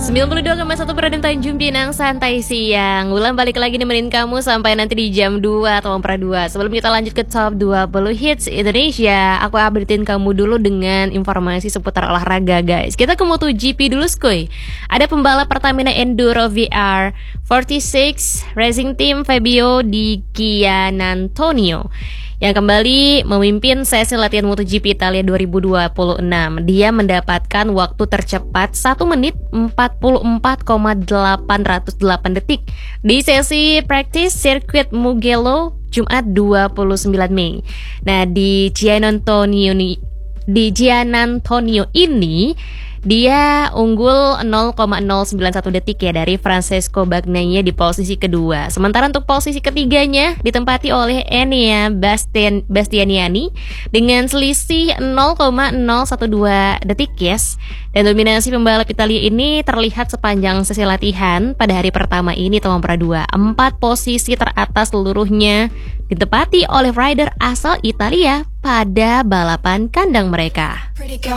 92,1 Beraden Tanjung Pinang Santai Siang. Ulang balik lagi nemenin kamu sampai nanti di jam 2 atau 2. Sebelum kita lanjut ke top 20 hits Indonesia, aku updatein kamu dulu dengan informasi seputar olahraga guys. Kita ke MotoGP dulu skuy. Ada pembalap Pertamina Enduro VR 46 Racing Team Fabio Di Giannantonio yang kembali memimpin sesi latihan MotoGP Italia 2026. Dia mendapatkan waktu tercepat 1 menit 44,808 detik di sesi practice sirkuit Mugello Jumat 29 Mei. Nah, di Giannantonio ini dia unggul 0,091 detik ya dari Francesco Bagnaia di posisi kedua. Sementara untuk posisi ketiganya ditempati oleh Enea Bastianini dengan selisih 0,012 detik yes. Dan dominasi pembalap Italia ini terlihat sepanjang sesi latihan pada hari pertama ini tahun pra-2. 4 posisi teratas seluruhnya ditempati oleh rider asal Italia pada balapan kandang mereka.